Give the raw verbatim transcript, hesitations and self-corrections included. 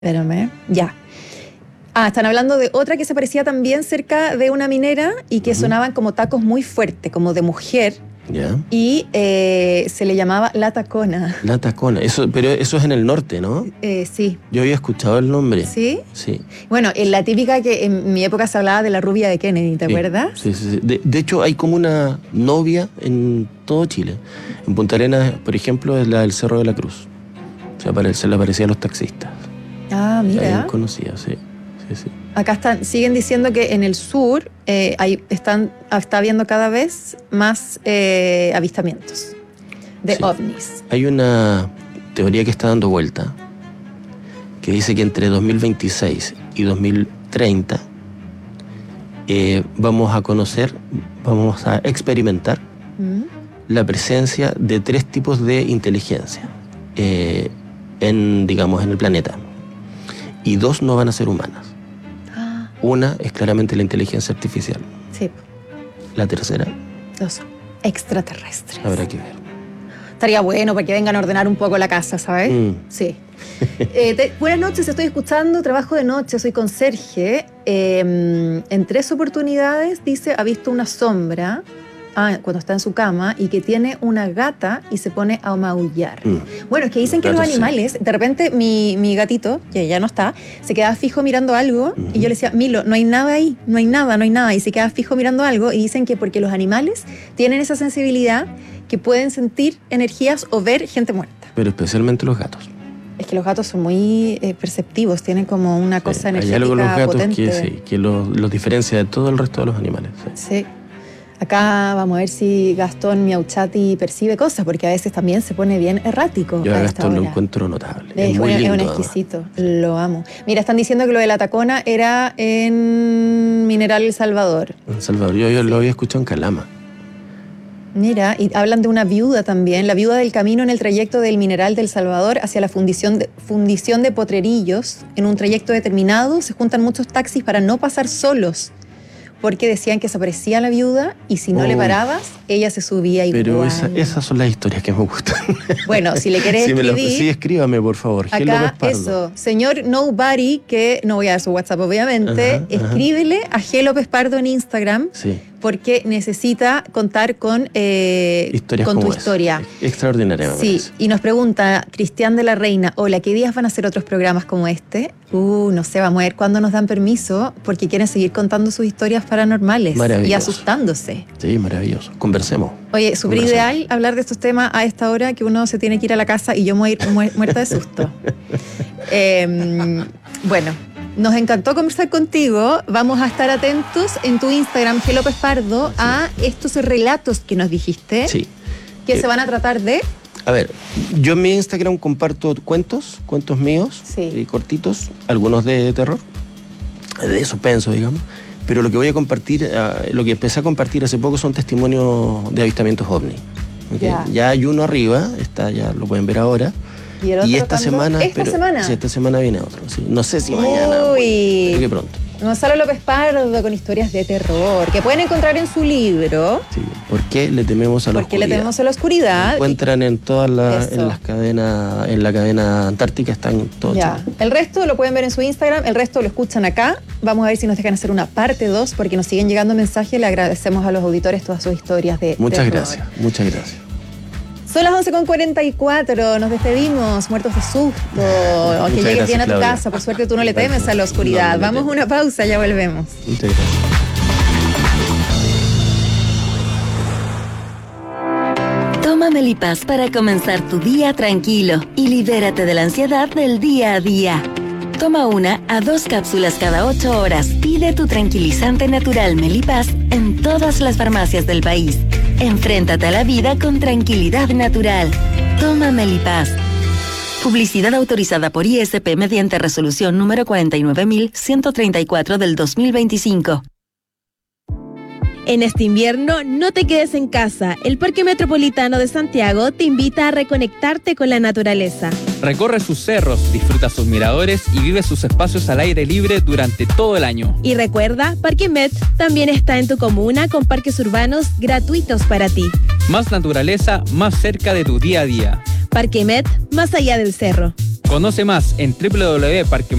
Espérame, ya. Ah, están hablando de otra que se parecía también cerca de una minera y que uh-huh. sonaban como tacos muy fuertes, como de mujer. Ya. Y eh, se le llamaba La Tacona. La Tacona, eso, pero eso es en el norte, ¿no? Eh, sí. Yo había escuchado el nombre. ¿Sí? Sí. Bueno, en la típica que en mi época se hablaba de la rubia de Kennedy, ¿te sí, acuerdas? Sí, sí, sí. De, de hecho, hay como una novia en todo Chile. En Punta Arenas, por ejemplo, es la del Cerro de la Cruz. Se, apare, se le aparecía a los taxistas. Ah, mira. Ahí conocía, sí. sí, sí. Acá están, siguen diciendo que en el sur eh, hay, están, está habiendo cada vez más eh, avistamientos de sí. ovnis. Hay una teoría que está dando vuelta que dice que entre dos mil veintiséis y dos mil treinta eh, vamos a conocer, vamos a experimentar ¿Mm? la presencia de tres tipos de inteligencia eh, en, digamos, en el planeta. Y dos no van a ser humanas. Una es claramente la inteligencia artificial. Sí. La tercera. Los extraterrestres. Habrá que ver. Estaría bueno para que vengan a ordenar un poco la casa, ¿sabes? Mm. Sí. eh, te, buenas noches, estoy escuchando, trabajo de noche, soy conserje. Eh, en tres oportunidades, dice, ha visto una sombra ah, cuando está en su cama y que tiene una gata y se pone a maullar. Mm. Bueno, es que dicen los que los animales, sí. de repente mi, mi gatito, que ya no está, se quedaba fijo mirando algo mm-hmm. y yo le decía, Milo, no hay nada ahí, no hay nada, no hay nada, y se quedaba fijo mirando algo y dicen que porque los animales tienen esa sensibilidad que pueden sentir energías o ver gente muerta. Pero especialmente los gatos. Es que los gatos son muy eh, perceptivos, tienen como una sí, cosa energética hay algo con los gatos potente. Que, sí, que los, los diferencia de todo el resto de los animales. Sí. sí. Acá vamos a ver si Gastón Miauchati percibe cosas, porque a veces también se pone bien errático. Yo a Gastón lo encuentro notable. Es, es muy un, lindo. Es un exquisito, lo amo. Mira, están diciendo que lo de la Tacona era en Mineral El Salvador. En Salvador, yo, yo lo había escuchado en Calama. Mira, y hablan de una viuda también, la viuda del camino en el trayecto del Mineral del Salvador hacia la fundición de, fundición de Potrerillos. En un trayecto determinado se juntan muchos taxis para no pasar solos, porque decían que se aparecía la viuda y si no oh. le parabas, ella se subía igual. Pero esa, esas son las historias que me gustan. Bueno, si le querés sí, escribir... Me lo, sí, escríbame, por favor. Acá, eso, señor Nobody, que no voy a dar su WhatsApp, obviamente, ajá, escríbele ajá. a G. López Pardo en Instagram, sí. porque necesita contar con, eh, con tu es. historia. Extraordinaria, sí, y nos pregunta Cristian de la Reina, hola, ¿qué días van a hacer otros programas como este? Uh, no sé, vamos a ver cuándo nos dan permiso, porque quieren seguir contando sus historias paranormales y asustándose. Sí, maravilloso. Conversemos. Oye, súper ideal hablar de estos temas a esta hora que uno se tiene que ir a la casa y yo me voy a ir mu- muerta de susto. eh, bueno, nos encantó conversar contigo. Vamos a estar atentos en tu Instagram, G. López Pardo, sí. a estos relatos que nos dijiste. Sí. Que eh, se van a tratar de... A ver, yo en mi Instagram comparto cuentos, cuentos míos, sí. y cortitos, algunos de terror, de suspenso, digamos. Pero lo que voy a compartir, uh, lo que empecé a compartir hace poco son testimonios de avistamientos ovni. ¿Okay? Ya. ya hay uno arriba, está, ya lo pueden ver ahora. Y, el otro y esta cuando... semana, ¿Esta pero, semana? Sí, esta semana viene otro. Sí. No sé si mañana. Uy. Creo que pronto. Gonzalo López Pardo con historias de terror que pueden encontrar en su libro. Sí. ¿Por qué le tememos a la ¿Por qué oscuridad? le tememos a la oscuridad? Se encuentran en todas las en las cadenas, en la cadena antártica están todos. Ya. El resto lo pueden ver en su Instagram, el resto lo escuchan acá. Vamos a ver si nos dejan hacer una parte dos, porque nos siguen llegando mensajes. Le agradecemos a los auditores todas sus historias de Muchas terror. gracias, muchas gracias. Son las once con cuarenta y cuatro, nos despedimos, muertos de susto. O que llegues bien a tu Claudia. Casa, por suerte tú no le temes a la oscuridad. No, no Vamos a una pausa, ya volvemos. Muchas gracias. Toma Melipaz para comenzar tu día tranquilo y libérate de la ansiedad del día a día. Toma una a dos cápsulas cada ocho horas. Pide tu tranquilizante natural Melipaz en todas las farmacias del país. Enfréntate a la vida con tranquilidad natural. Toma Melipaz. Publicidad autorizada por I S P mediante resolución número cuarenta y nueve mil ciento treinta y cuatro del dos mil veinticinco. En este invierno, no te quedes en casa. El Parque Metropolitano de Santiago te invita a reconectarte con la naturaleza. Recorre sus cerros, disfruta sus miradores y vive sus espacios al aire libre durante todo el año. Y recuerda, Parque Met también está en tu comuna con parques urbanos gratuitos para ti. Más naturaleza, más cerca de tu día a día. Parque Met, más allá del cerro. Conoce más en doble u doble u doble u punto parque